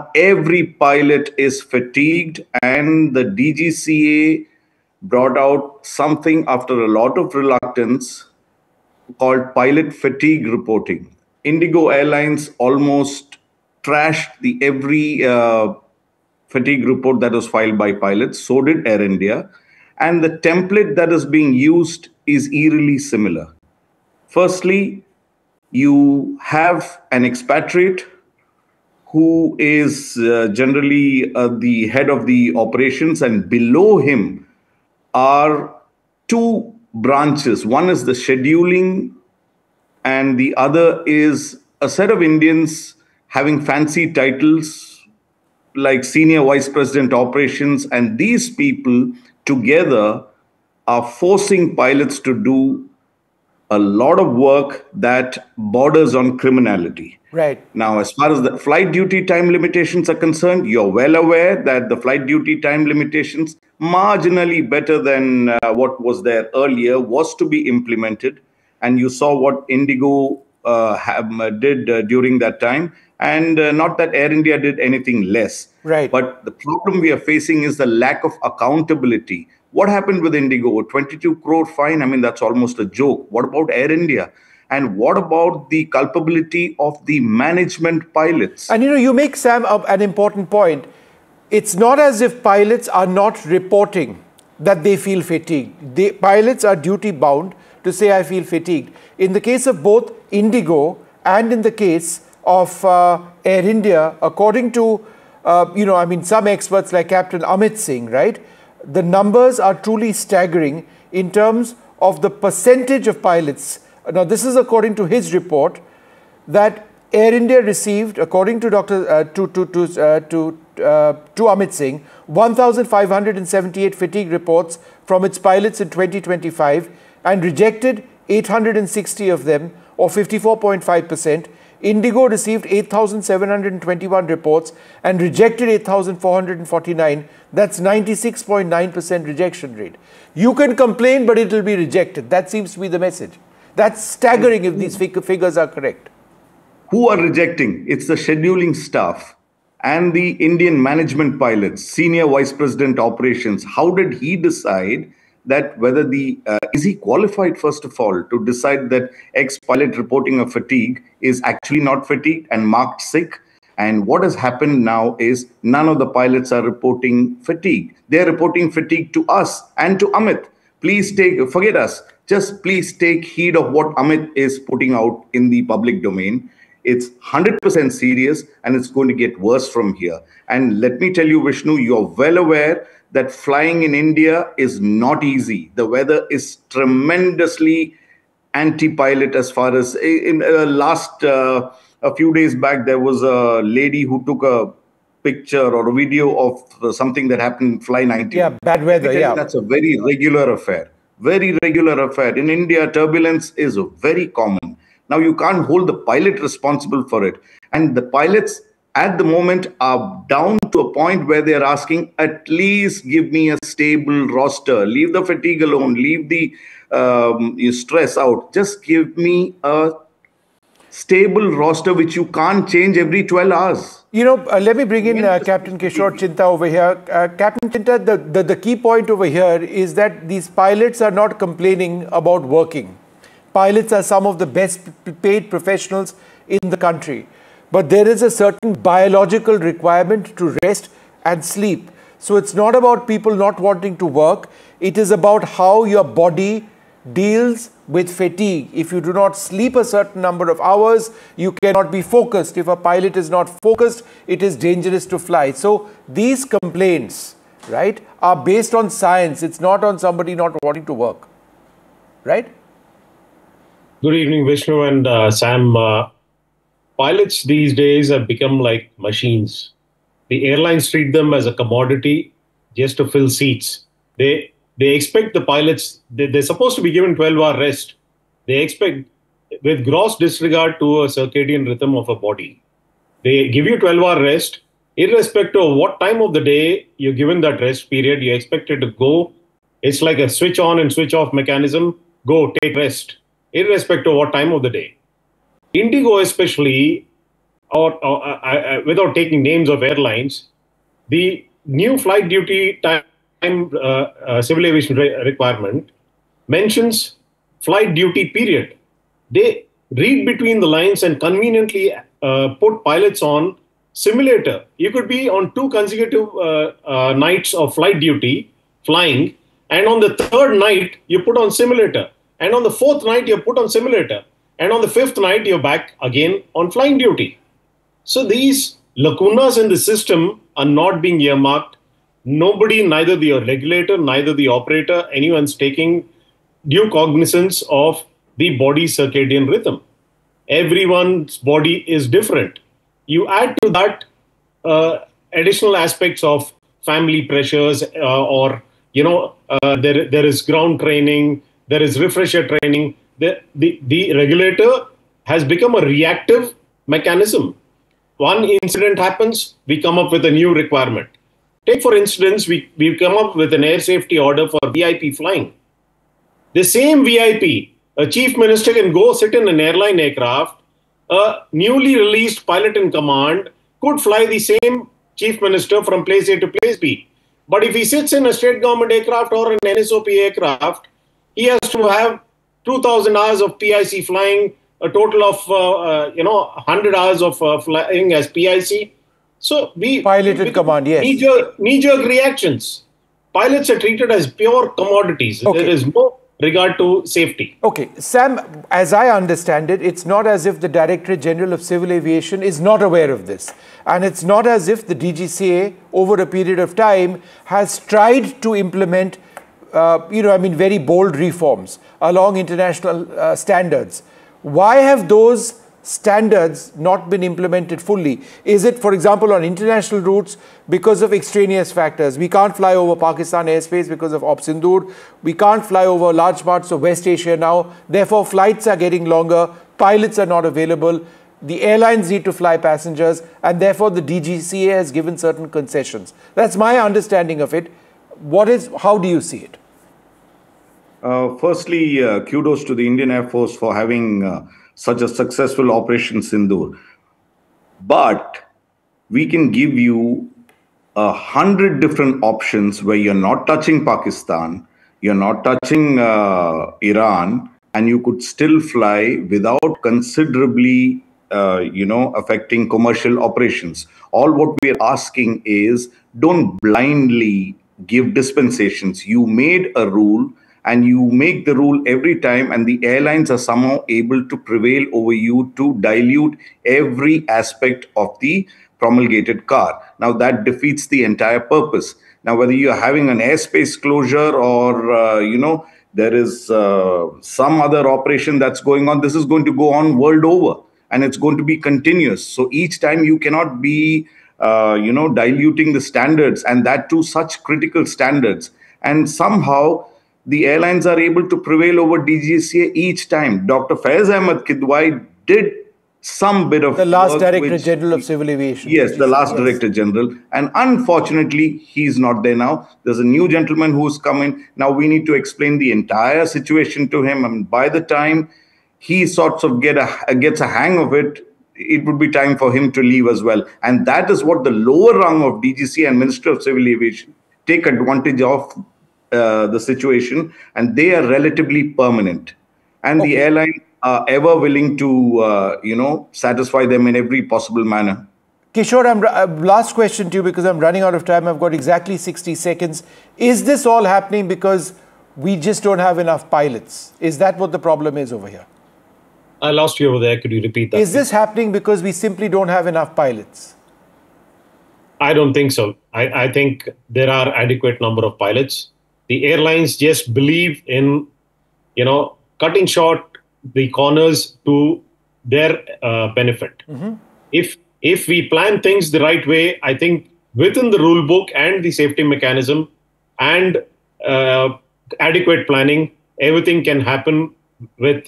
every pilot is fatigued, and the DGCA brought out something after a lot of reluctance called pilot fatigue reporting. Indigo Airlines almost trashed the every fatigue report that was filed by pilots. So did Air India. And the template that is being used is eerily similar. Firstly, you have an expatriate who is generally the head of the operations, and below him are two branches. One is the scheduling, and the other is a set of Indians having fancy titles like Senior Vice President Operations. And these people together are forcing pilots to do a lot of work that borders on criminality. Right. Now, as far as the flight duty time limitations are concerned, you're well aware that the flight duty time limitations, marginally better than what was there earlier, was to be implemented. And you saw what Indigo did during that time. And not that Air India did anything less. Right. But the problem we are facing is the lack of accountability. What happened with Indigo? 22 crore fine. I mean, that's almost a joke. What about Air India? And what about the culpability of the management pilots? And you make, Sam, an important point. It's not as if pilots are not reporting that they feel fatigued. The pilots are duty bound to say, I feel fatigued. In the case of both Indigo and in the case of Air India, according to, some experts like Captain Amit Singh, right? The numbers are truly staggering in terms of the percentage of pilots. Now, this is according to his report, that Air India received, according to Amit Singh, 1,578 fatigue reports from its pilots in 2025 and rejected 860 of them, or 54.5%. Indigo received 8,721 reports and rejected 8,449. That's 96.9% rejection rate. You can complain, but it will be rejected. That seems to be the message. That's staggering if these figures are correct. Who are rejecting? It's the scheduling staff and the Indian management pilots, Senior Vice President Operations. How did he decide that whether is he qualified, first of all, to decide that ex-pilot reporting of fatigue is actually not fatigued and marked sick? And what has happened now is none of the pilots are reporting fatigue. They're reporting fatigue to us and to Amit. Please forget us. Just please take heed of what Amit is putting out in the public domain. It's 100% serious, and it's going to get worse from here. And let me tell you, Vishnu, you're well aware that flying in India is not easy. The weather is tremendously anti-pilot. As far as in a few days back, there was a lady who took a picture or a video of something that happened in Fly 19. Yeah, bad weather, yeah. That's a very regular affair. Very regular affair. In India, turbulence is very common. Now, you can't hold the pilot responsible for it. And the pilots at the moment are down to a point where they're asking, at least give me a stable roster. Leave the fatigue alone. Leave the stress out. Just give me a stable roster which you can't change every 12 hours. Let me bring in Captain Kishore Chinta over here. Captain Chinta, the key point over here is that these pilots are not complaining about working. Pilots are some of the best paid professionals in the country. But there is a certain biological requirement to rest and sleep. So it's not about people not wanting to work. It is about how your body deals with fatigue. If you do not sleep a certain number of hours, you cannot be focused. If a pilot is not focused, it is dangerous to fly. So these complaints, right, are based on science. It's not on somebody not wanting to work, right? Good evening, Vishnu and Sam. Pilots these days have become like machines. The airlines treat them as a commodity just to fill seats. They expect the pilots, they're supposed to be given 12-hour rest. They expect, with gross disregard to a circadian rhythm of a body. They give you 12-hour rest, irrespective of what time of the day you're given that rest period, you expect it to go. It's like a switch on and switch off mechanism. Go, take rest, irrespective of what time of the day. Indigo especially without taking names of airlines, the new flight duty time civil aviation requirement mentions flight duty period. They read between the lines and conveniently put pilots on simulator. You could be on 2 consecutive nights of flight duty flying, and on the 3rd night you put on simulator, and on the 4th night you put on simulator, and on the 5th night you're back again on flying duty. So these lacunas in the system are not being earmarked. Nobody, neither the regulator, neither the operator, anyone's taking due cognizance of the body's circadian rhythm. Everyone's body is different. You add to that additional aspects of family pressures, or there is ground training, there is refresher training. The regulator has become a reactive mechanism. One incident happens, we come up with a new requirement. Take, for instance, we come up with an air safety order for VIP flying. The same VIP, a chief minister can go sit in an airline aircraft. A newly released pilot in command could fly the same chief minister from place A to place B. But if he sits in a state government aircraft or an NSOP aircraft, he has to have 2,000 hours of PIC flying, a total of 100 hours of flying as PIC. So piloted command, yes. Knee-jerk reactions. Pilots are treated as pure commodities. Okay. There is no regard to safety. Okay, Sam, as I understand it, it's not as if the Directorate General of Civil Aviation is not aware of this. And it's not as if the DGCA, over a period of time, has tried to implement, very bold reforms along international standards. Why have those standards not been implemented fully? Is it, for example, on international routes because of extraneous factors? We can't fly over Pakistan airspace because of Op Sindoor. We can't fly over large parts of West Asia now. Therefore, flights are getting longer. Pilots are not available. The airlines need to fly passengers, and therefore the DGCA has given certain concessions. That's my understanding of it. How do you see it? Firstly, kudos to the Indian Air Force for having such a successful Operation Sindoor. But we can give you 100 different options where you're not touching Pakistan, you're not touching Iran, and you could still fly without considerably, affecting commercial operations. All what we are asking is, don't blindly give dispensations. You made a rule, and you make the rule every time, and the airlines are somehow able to prevail over you to dilute every aspect of the promulgated CAR. Now, that defeats the entire purpose. Now, whether you're having an airspace closure or, there is some other operation that's going on, this is going to go on world over, and it's going to be continuous. So each time you cannot be, diluting the standards, and that too such critical standards. And somehow, the airlines are able to prevail over DGCA each time. Dr. Faiz Ahmed Kidwai did some bit of the last Director General of Civil Aviation. Yes, the last Director General. And unfortunately, he's not there now. There's a new gentleman who's come in. Now we need to explain the entire situation to him. And by the time he sorts of gets a hang of it, it would be time for him to leave as well. And that is what the lower rung of DGCA and Minister of Civil Aviation take advantage of. The situation, and they are relatively permanent, and the airline are ever willing to satisfy them in every possible manner. Kishore, last question to you, because I'm running out of time. I've got exactly 60 seconds. Is this all happening because we just don't have enough pilots? Is that what the problem is over here? I lost you over there. Could you repeat that? Is this happening because we simply don't have enough pilots? I don't think so. I think there are adequate number of pilots. The airlines just believe in, cutting short the corners to their benefit. Mm-hmm. If we plan things the right way, I think within the rule book and the safety mechanism and adequate planning, everything can happen with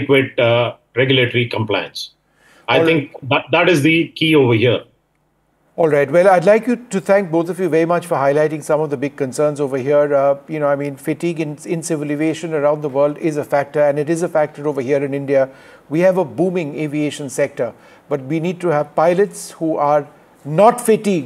adequate regulatory compliance. I think that is the key over here. All right. Well, I'd like you to thank both of you very much for highlighting some of the big concerns over here. Fatigue in civil aviation around the world is a factor, and it is a factor over here in India. We have a booming aviation sector, but we need to have pilots who are not fatigued